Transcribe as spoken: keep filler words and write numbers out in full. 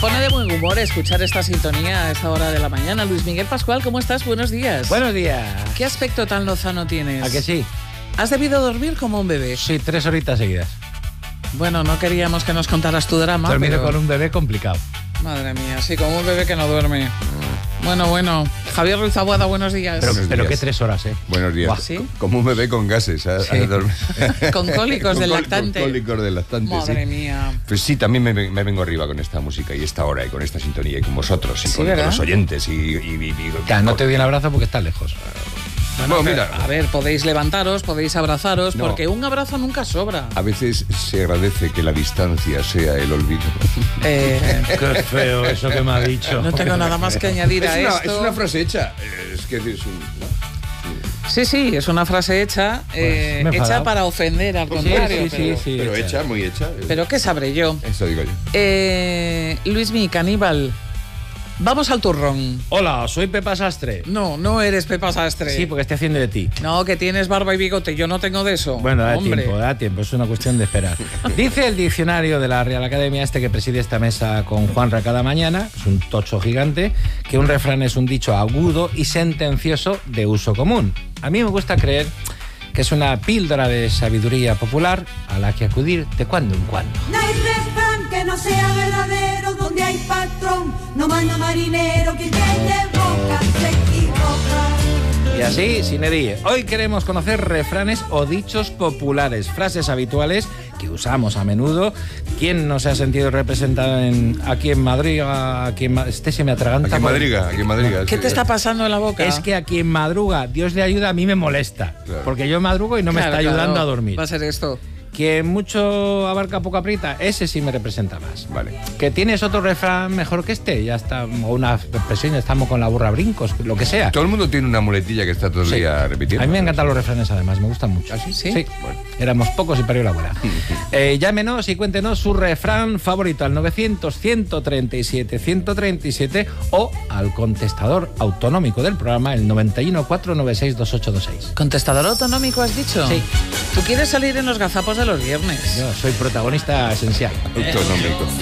pone de buen humor escuchar esta sintonía a esta hora de la mañana. Luis Miguel Pascual, ¿cómo estás? Buenos días. Buenos días. ¿Qué aspecto tan lozano tienes? ¿A que sí? ¿Has debido dormir como un bebé? Sí, tres horitas seguidas. Bueno, no queríamos que nos contaras tu drama. Dormir pero... con un bebé complicado. Madre mía, sí, como un bebé que no duerme. Bueno, bueno. Javier Ruiz Abuada, buenos días. Pero, Buenos pero días. qué tres horas, ¿eh? Buenos días. ¿Sí? Como un bebé con gases. A, Sí. a dormir. Con cólicos Con del col- lactante. Con cólicos del lactante, Madre sí. mía. Pues sí, también me, me vengo arriba con esta música y esta hora y con esta sintonía y con vosotros y Sí, con, con ¿verdad? los oyentes y... y, y- y- Ya, no te doy un abrazo porque estás lejos. Bueno, mira, A ver, podéis levantaros, podéis abrazaros, No. porque un abrazo nunca sobra. a veces se agradece que la distancia sea el olvido. Eh, Qué feo eso que me ha dicho. no tengo nada más que añadir Es a una, esto. es una frase hecha. Es que es un... ¿no? Sí, sí, es una frase hecha, eh, me he hecha enfadado. para ofender, al Sí, contrario. sí, pero, sí, sí. Pero hecha, muy hecha. pero ¿qué sabré yo? Eso digo yo. Eh, Luismi, caníbal, vamos al turrón. Hola, soy Pepa Sastre. No, no eres Pepa Sastre. Sí, porque estoy haciendo de ti. No, que tienes barba y bigote, yo no tengo de eso. Bueno, da Hombre. tiempo, da tiempo, es una cuestión de esperar. Dice el diccionario de la Real Academia, este que preside esta mesa con Juanra cada mañana, es un tocho gigante, que un refrán es un dicho agudo y sentencioso de uso común. A mí me gusta creer que es una píldora de sabiduría popular a la que acudir de cuando en cuando. No hay refrán que no sea verdadero, donde hay patrón, no manda marinero, quien tiene boca se equivoca. Y así, sin edie, hoy queremos conocer refranes o dichos populares, frases habituales que usamos a menudo. ¿Quién no se ha sentido representado en, aquí en Madrid? Aquí en, Ma- este se me atraganta. Aquí en por- Madrid, aquí en Madrid. ¿Qué te está pasando en la boca? Es que a quien madruga, Dios le ayuda, a mí me molesta. Claro. Porque yo madrugo y no me Claro, está ayudando claro, a dormir. Va a ser esto. Quien mucho abarca, poco aprieta, ese sí me representa más. Vale. Que tienes otro refrán mejor que este, ya está, o una expresión, ya estamos con la burra a brincos, lo que sea. Todo el mundo tiene una muletilla que está todo el Sí. día repitiendo. A mí me encantan los refranes, además, me gustan mucho. ¿Ah, sí? ¿Sí? Bueno. Éramos pocos y parió la abuela. Eh, llámenos y cuéntenos su refrán favorito al novecientos, ciento treinta y siete, ciento treinta y siete o al contestador autonómico del programa, el noventa y uno, cuatrocientos noventa y seis, veintiocho veintiséis. ¿Contestador autonómico has dicho? Sí. ¿Tú quieres salir en los gazapos de los viernes? Yo soy protagonista esencial. Autonómico.